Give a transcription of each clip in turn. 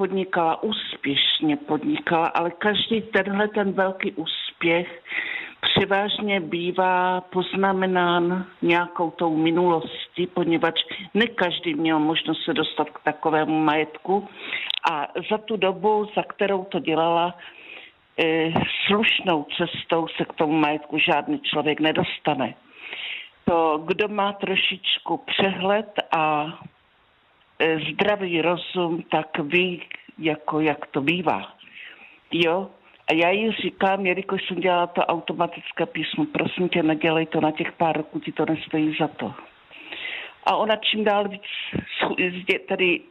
podnikala, úspěšně podnikala, ale každý ten velký úspěch převážně bývá poznamenán nějakou tou minulostí, poněvadž ne každý měl možnost se dostat k takovému majetku a za tu dobu, za kterou to dělala, slušnou cestou se k tomu majetku žádný člověk nedostane. To, kdo má trošičku přehled a zdravý rozum, tak ví, jak to bývá. Jo? A já jí říkám, jelikož jsem dělala to automatické písmo, prosím tě, nedělej to na těch pár roků, ti to nestojí za to. A ona čím dál víc tady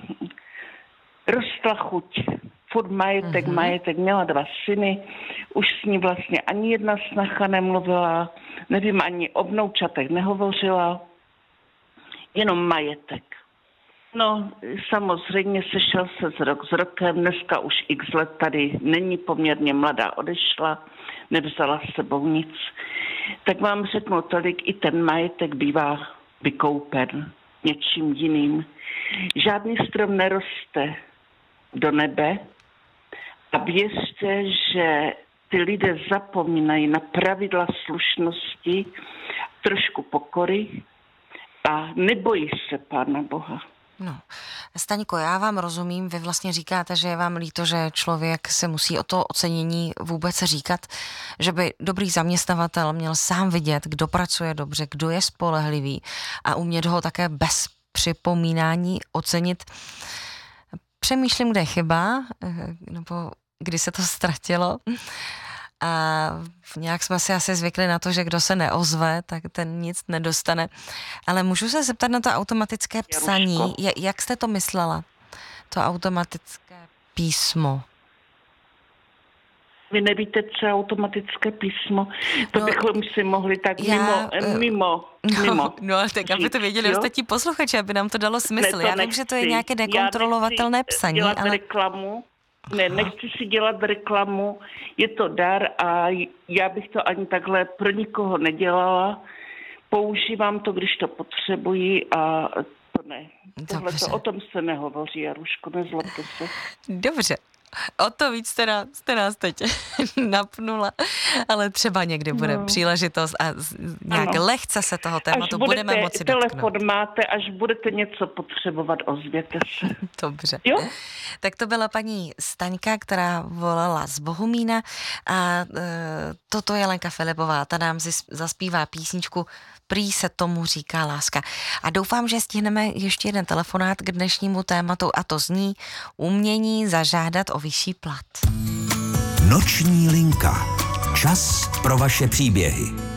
rostla chuť. Furt majetek, měla 2 syny, už s ní vlastně ani jedna snacha nemluvila, nevím, ani o vnoučatech nehovořila, jenom majetek. No, samozřejmě sešel se z rok s rokem, dneska už x let tady není, poměrně mladá, odešla, nevzala s sebou nic. Tak vám řeknu tolik, i ten majetek bývá vykoupen něčím jiným. Žádný strom neroste do nebe a věřte, že ty lidé zapomínají na pravidla slušnosti, trošku pokory a nebojí se Pána Boha. No, Staňko, já vám rozumím, vy vlastně říkáte, že je vám líto, že člověk se musí o to ocenění vůbec říkat, že by dobrý zaměstnavatel měl sám vidět, kdo pracuje dobře, kdo je spolehlivý a umět ho také bez připomínání ocenit. Přemýšlím, kde je chyba, nebo kdy se to ztratilo. A nějak jsme si asi zvykli na to, že kdo se neozve, tak ten nic nedostane. Ale můžu se zeptat na to automatické psaní. Jak jste to myslela? To automatické písmo. Vy nevíte, co je automatické písmo? To bychom si mohli tak mimo. No, tak aby to věděli ostatní posluchači, aby nám to dalo smysl. Já vím, že to je nějaké nekontrolovatelné psaní, ale... reklamu. Ne, nechci si dělat reklamu, je to dar a já bych to ani takhle pro nikoho nedělala. Používám to, když to potřebuji a to ne. O tom se nehovoří, Jaruško, nezlobte se. Dobře. O to víc jste nás teď napnula, ale třeba někdy bude příležitost a nějak lehce se toho tématu budeme moci dotknout. Telefon máte, až budete něco potřebovat, ozvěte se. Dobře. Jo? Tak to byla paní Staňka, která volala z Bohumína a toto je Lenka Filipová, ta nám zaspívá písničku Prý se tomu říká láska. A doufám, že stihneme ještě jeden telefonát k dnešnímu tématu a to zní umění zažádat o vyšší plat. Noční linka. Čas pro vaše příběhy.